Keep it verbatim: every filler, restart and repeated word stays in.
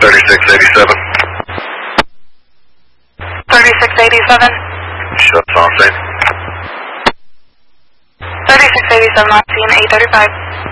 thirty-six eighty-seven. thirty-six eighty-seven. Shots on scene. thirty-six eighty-seven on scene, eight thirty-five.